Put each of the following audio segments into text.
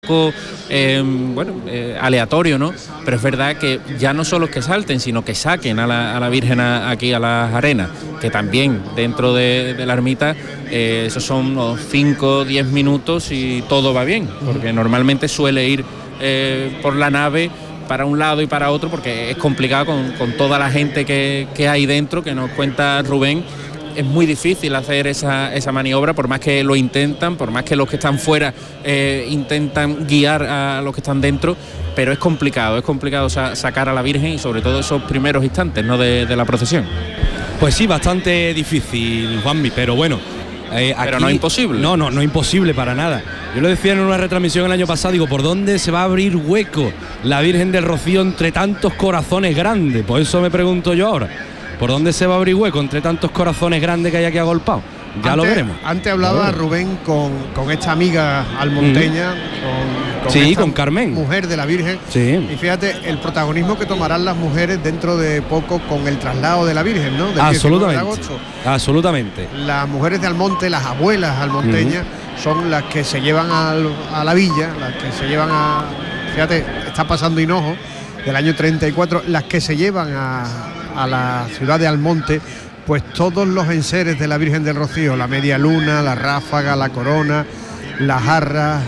aleatorio, ¿no? Pero es verdad que ya no solo es que salten, sino que saquen a la Virgen aquí a las arenas, que también dentro de la ermita esos son unos 5 o 10 minutos y todo va bien, porque normalmente suele ir por la nave para un lado y para otro, porque es complicado con toda la gente que hay dentro, que nos cuenta Rubén. Es muy difícil hacer esa maniobra, por más que lo intentan, por más que los que están fuera intentan guiar a los que están dentro, pero es complicado sacar a la Virgen y sobre todo esos primeros instantes, ¿no?, de la procesión. Pues sí, bastante difícil, Juanmi, pero bueno. Pero aquí, no es imposible. No imposible para nada. Yo lo decía en una retransmisión el año pasado, digo, ¿por dónde se va a abrir hueco la Virgen del Rocío entre tantos corazones grandes? Pues eso me pregunto yo ahora. ¿Por dónde se va a abrir hueco entre tantos corazones grandes que hay aquí agolpados? Ya lo veremos. Antes hablaba Rubén con esta amiga almonteña, con Carmen, mujer de la Virgen. Sí. Y fíjate el protagonismo que tomarán las mujeres dentro de poco con el traslado de la Virgen, ¿no? Del Absolutamente. 19 de agosto. Absolutamente. Las mujeres de Almonte, las abuelas almonteñas, son las que se llevan a la villa, las que se llevan a... Fíjate, está pasando Hinojo, del año 34, las que se llevan a la ciudad de Almonte, pues todos los enseres de la Virgen del Rocío, la media luna, la ráfaga, la corona, las jarras,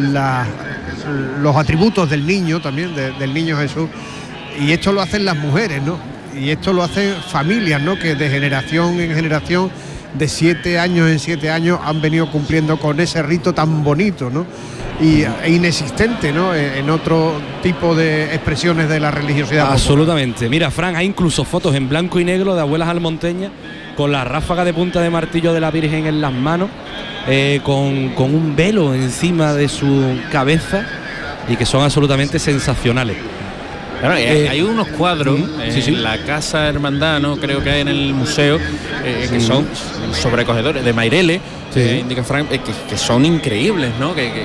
los atributos del niño también, del niño Jesús, y esto lo hacen las mujeres, ¿no? Y esto lo hacen familias, ¿no?, que de generación en generación, de 7 años en 7 años, han venido cumpliendo con ese rito tan bonito, ¿no?, e inexistente, ¿no?, en otro tipo de expresiones de la religiosidad. Absolutamente. Popular. Mira, Fran, hay incluso fotos en blanco y negro de abuelas almonteñas con la ráfaga de punta de martillo de la Virgen en las manos, con un velo encima de su cabeza, y que son absolutamente sensacionales. Claro, hay unos cuadros en la Casa Hermandad, ¿no?, creo que hay en el museo, que son sobrecogedores, de Mairele, indica Frank, que son increíbles, ¿no?, que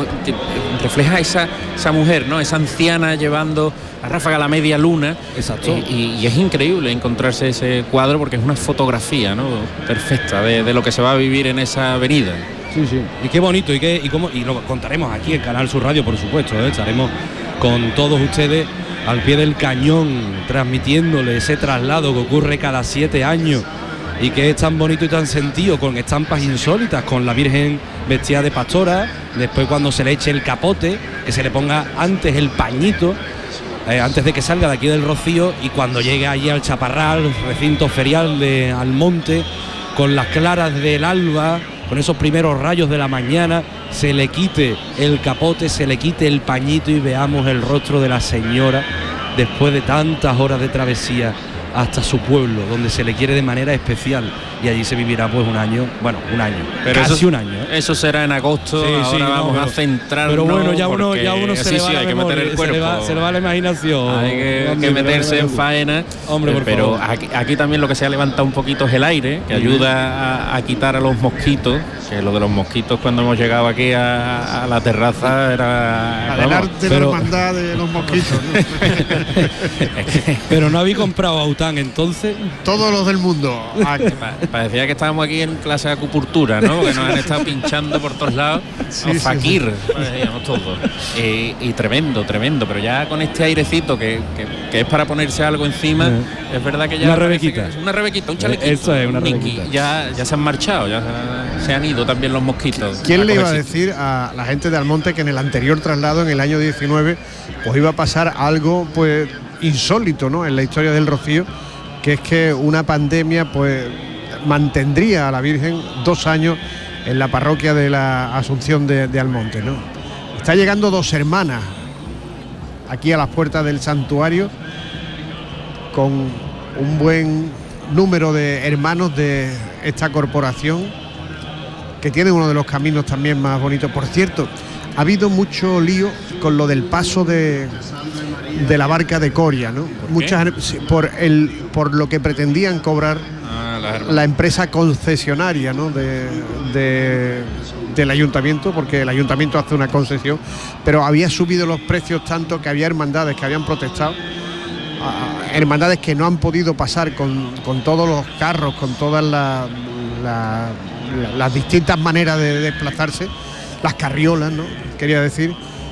refleja esa mujer, ¿no?, esa anciana llevando la ráfaga a la media luna. Exacto. Y es increíble encontrarse ese cuadro, porque es una fotografía, ¿no?, perfecta de lo que se va a vivir en esa avenida. Sí. Y qué bonito, y lo contaremos aquí en Canal Sur Radio, por supuesto, estaremos con todos ustedes al pie del cañón, transmitiéndole ese traslado que ocurre cada 7 años y que es tan bonito y tan sentido, con estampas insólitas, con la Virgen vestida de pastora, después cuando se le eche el capote, que se le ponga antes el pañito, antes de que salga de aquí del Rocío, y cuando llegue allí al Chaparral, recinto ferial de Almonte, con las claras del alba, con esos primeros rayos de la mañana, se le quite el capote, se le quite el pañito y veamos el rostro de la señora después de tantas horas de travesía hasta su pueblo, donde se le quiere de manera especial, y allí se vivirá pues un año, pero casi un año. Eso será en agosto. Ahora vamos a centrarnos. Pero bueno, ya uno se le va hay que meter el cuerpo. Se le va la imaginación. Hay que meterse en faena. Hombre, pero aquí también lo que se ha levantado un poquito es el aire, que ayuda a quitar a los mosquitos, que lo de los mosquitos cuando hemos llegado aquí a la terraza era... Adelante la hermandad de los mosquitos, ¿no? Pero no habéis comprado Aután, entonces. Todos los del mundo. Parecía que estábamos aquí en clase de acupuntura, ¿no?, porque nos han estado pinchando por todos lados. Fakir, parecíamos todos. Y tremendo, pero ya con este airecito que es para ponerse algo encima, es verdad que ya... Una rebequita, un chalequito. Eso es, una rebequita. Ya se han marchado, ya se han ido también los mosquitos. ¿Quién le iba a decir a la gente de Almonte que en el anterior traslado, en el año 19, pues iba a pasar algo pues insólito, ¿no?, en la historia del Rocío, que es que una pandemia pues mantendría a la Virgen 2 años en la parroquia de la Asunción de Almonte, ¿no? Está llegando 2 hermanas aquí a las puertas del santuario, con un buen número de hermanos de esta corporación, que tiene uno de los caminos también más bonitos. Por cierto, ha habido mucho lío con lo del paso de la barca de Coria, ¿no? Por lo que pretendían cobrar la empresa concesionaria, ¿no?, del ayuntamiento, porque el ayuntamiento hace una concesión, pero había subido los precios tanto que había hermandades que habían protestado, hermandades que no han podido pasar con todos los carros, con todas las distintas maneras de desplazarse, las carriolas, ¿no?, quería decir,